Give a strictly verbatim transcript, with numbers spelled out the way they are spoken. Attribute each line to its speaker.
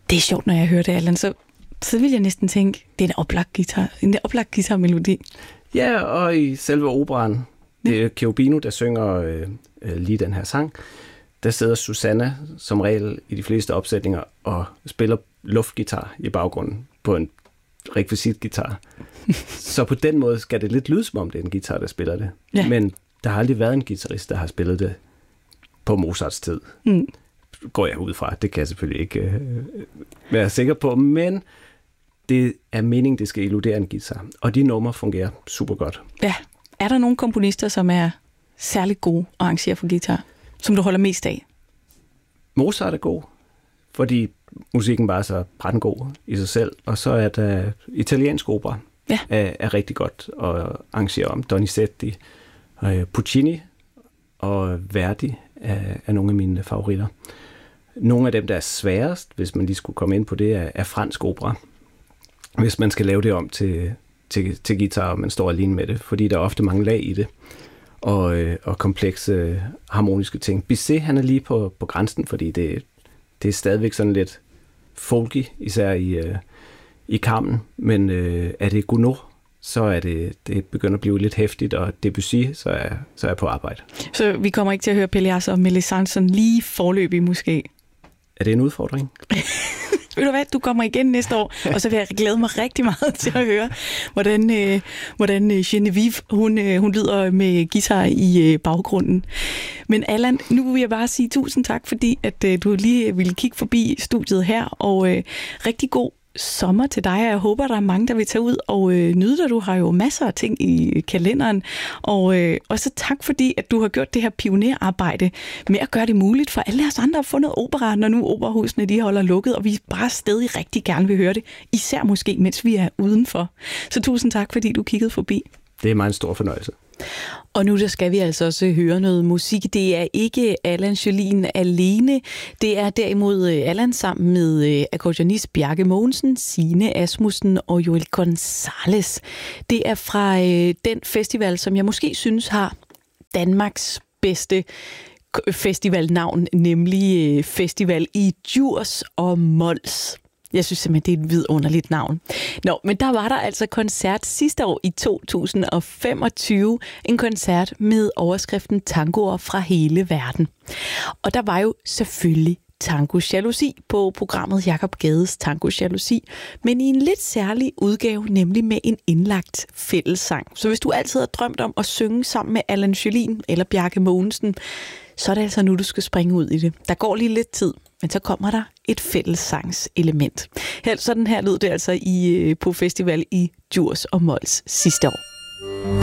Speaker 1: Det er sjovt, når jeg hører det, Allan, så, så vil jeg næsten tænke, det er en oplagt guitar, en oplagt guitarmelodi.
Speaker 2: Ja, og i selve operaen, det er Cherubino, der synger øh, lige den her sang. Der sidder Susanna som regel i de fleste opsætninger og spiller luftgitar i baggrunden på en rekvisitgitar. Så på den måde skal det lidt lyde, som om det er en guitar, der spiller det. Ja. Men der har aldrig været en guitarist, der har spillet det på Mozarts tid. Mm. Går jeg ud fra. Det kan jeg selvfølgelig ikke øh, være sikker på, men det er meningen, det skal illudere en guitar. Og de numre fungerer super godt.
Speaker 1: Ja. Er der nogle komponister, som er særlig gode at arrangere for guitar, som du holder mest af?
Speaker 2: Mozart er god, fordi musikken bare er så brandgod i sig selv. Og så er der italiensk opera, ja. er, er rigtig godt at arrangere om. Donizetti, Puccini og Verdi er, er nogle af mine favoritter. Nogle af dem, der er sværest, hvis man lige skulle komme ind på det, er, er fransk opera. Hvis man skal lave det om til, til, til guitar, og man står alene med det, fordi der er ofte mange lag i det, og, øh, og komplekse øh, harmoniske ting. Bizet, han er lige på, på grænsen, fordi det, det er stadigvæk sådan lidt folky, især i, øh, i kammen, men øh, er det Gounod, så er det, det begynder at blive lidt hæftigt, og Debussy, så er, så er jeg på arbejde.
Speaker 1: Så vi kommer ikke til at høre Pelléas og Melisande lige forløbig måske?
Speaker 2: Er det en udfordring?
Speaker 1: Ved du hvad, du kommer igen næste år, og så vil jeg glæde mig rigtig meget til at høre, hvordan, øh, hvordan Genevieve, hun, øh, hun lyder med guitar i øh, baggrunden. Men Allan, nu vil jeg bare sige tusind tak, fordi at øh, du lige ville kigge forbi studiet her, og øh, rigtig god sommer til dig, og jeg håber, der er mange, der vil tage ud og øh, nyde dig. Du har jo masser af ting i kalenderen, og, øh, og så tak fordi, at du har gjort det her pionerarbejde med at gøre det muligt for alle os andre at få noget opera, når nu operahusene de holder lukket, og vi bare stadig rigtig gerne vil høre det, især måske, mens vi er udenfor. Så tusind tak, fordi du kiggede forbi.
Speaker 2: Det er meget en stor fornøjelse.
Speaker 1: Og nu der skal vi altså også høre noget musik. Det er ikke Allan Sjølin alene. Det er derimod Allan sammen med akkordionist Bjarke Mogensen, Signe Asmussen og Joel González. Det er fra den festival, som jeg måske synes har Danmarks bedste festivalnavn, nemlig Festival i Djurs og Mols. Jeg synes simpelthen, det er et vidunderligt navn. Nå, men der var der altså koncert sidste år i to tusind og femogtyve. En koncert med overskriften Tangoer fra hele verden. Og der var jo selvfølgelig Tango Jalousi på programmet Jakob Gades Tango Jalousi, men i en lidt særlig udgave, nemlig med en indlagt fællessang. Så hvis du altid har drømt om at synge sammen med Allan Sjølin eller Bjarke Mogensen, så er det altså nu, du skal springe ud i det. Der går lige lidt tid, men så kommer der et fællessangselement. Her, sådan her lød det altså i, på festival i Djurs og Mols sidste år.